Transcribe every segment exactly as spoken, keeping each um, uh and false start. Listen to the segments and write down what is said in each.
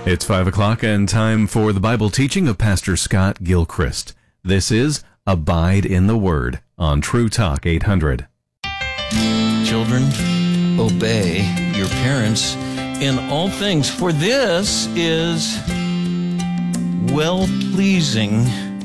It's five o'clock and time for the Bible teaching of Pastor Scott Gilchrist. This is Abide in the Word on True Talk eight hundred. Children, obey your parents in all things, for this is well-pleasing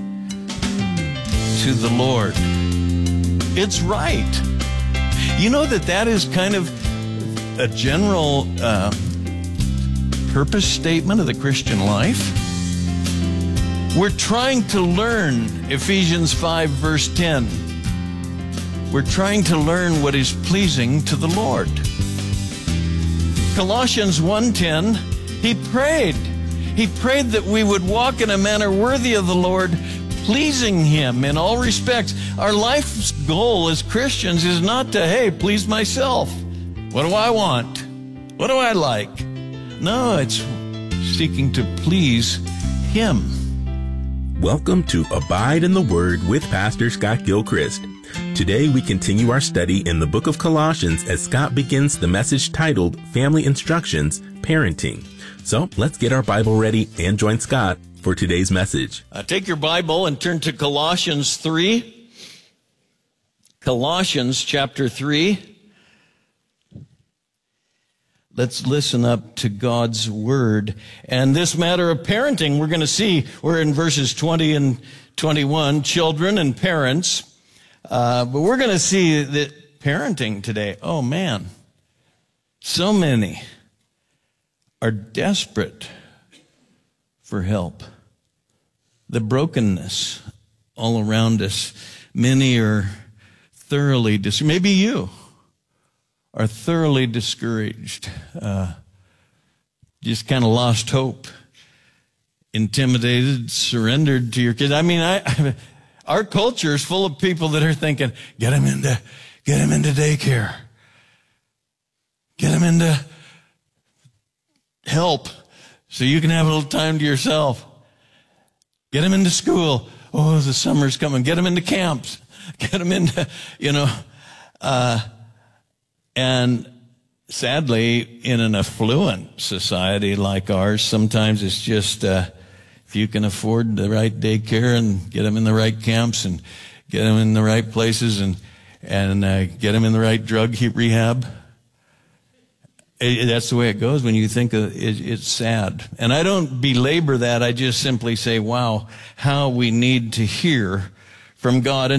to the Lord. It's right. You know that that is kind of a general uh, purpose statement of the Christian life. We're trying to learn Ephesians five, verse ten. We're trying to learn what is pleasing to the Lord. Colossians one ten, he prayed. He prayed that we would walk in a manner worthy of the Lord, pleasing Him in all respects. Our life's goal as Christians is not to, hey, please myself. What do I want? What do I like? No, it's seeking to please Him. Welcome to Abide in the Word with Pastor Scott Gilchrist. Today we continue our study in the book of Colossians as Scott begins the message titled Family Instructions, Parenting. So let's get our Bible ready and join Scott for today's message. Uh, take your Bible and turn to Colossians three. Colossians chapter three. Let's listen up to God's word. And this matter of parenting, we're going to see, we're in verses twenty and twenty-one, children and parents. Uh, but we're going to see that parenting today, oh man, so many are desperate for help. The brokenness all around us, many are thoroughly dis- maybe you are thoroughly discouraged, uh, just kind of lost hope, intimidated, surrendered to your kids. I mean, I, our culture is full of people that are thinking, get them into, get them into daycare, get them into help so you can have a little time to yourself. Get them into school. Oh, the summer's coming. Get them into camps. Get them into, you know, uh, and sadly, in an affluent society like ours, sometimes it's just, uh, if you can afford the right daycare and get them in the right camps and get them in the right places and, and, uh, get them in the right drug rehab. It, that's the way it goes when you think of it, it's sad. And I don't belabor that. I just simply say, wow, how we need to hear from God.